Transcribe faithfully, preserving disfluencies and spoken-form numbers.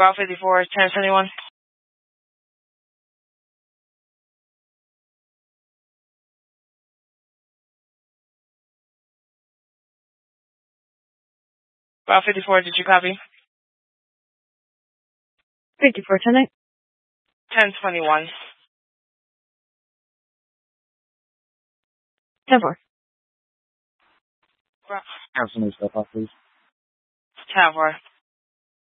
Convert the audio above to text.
Route fifty-four, ten seventy-one. Route fifty-four, did you copy? fifty-four, ten eight. ten twenty-one. ten four. Have some new stuff off, please. ten four.